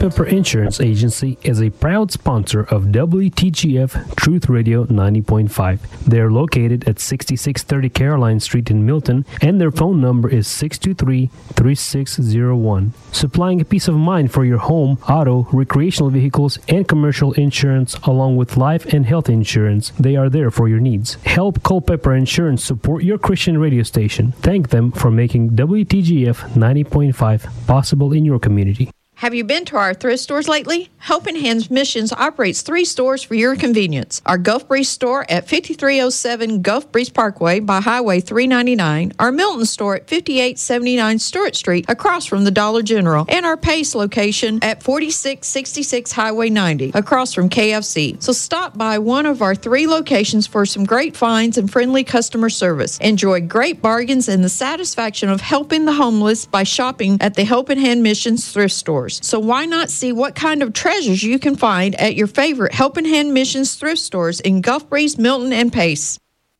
Culpeper Insurance Agency is a proud sponsor of WTGF Truth Radio 90.5. They are located at 6630 Caroline Street in Milton, and their phone number is 623-3601. Supplying a peace of mind for your home, auto, recreational vehicles, and commercial insurance, along with life and health insurance. They are there for your needs. Help Culpeper Insurance support your Christian radio station. Thank them for making WTGF 90.5 possible in your community. Have you been to our thrift stores lately? Helping Hands Missions operates 3 stores for your convenience. Our Gulf Breeze store at 5307 Gulf Breeze Parkway by Highway 399, our Milton store at 5879 Stewart Street across from the Dollar General, and our Pace location at 4666 Highway 90 across from KFC. So stop by one of our 3 locations for some great finds and friendly customer service. Enjoy great bargains and the satisfaction of helping the homeless by shopping at the Helping Hand Missions thrift stores. So why not see what kind of treasures you can find at your favorite Helping Hand Missions thrift stores in Gulf Breeze, Milton, and Pace.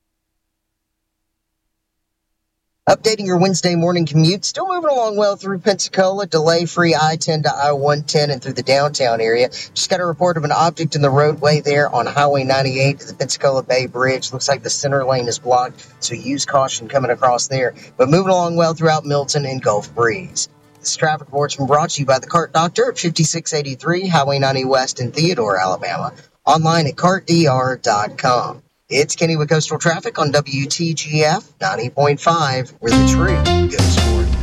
Updating your Wednesday morning commute, still moving along well through Pensacola, delay-free I-10 to I-110 and through the downtown area. Just got a report of an object in the roadway there on Highway 98 to the Pensacola Bay Bridge. Looks like the center lane is blocked, so use caution coming across there. But moving along well throughout Milton and Gulf Breeze. This traffic report's been brought to you by the CART Doctor at 5683 Highway 90 West in Theodore, Alabama. Online at cartdr.com. It's Kenny with Coastal Traffic on WTGF 90.5, where the truth goes forward.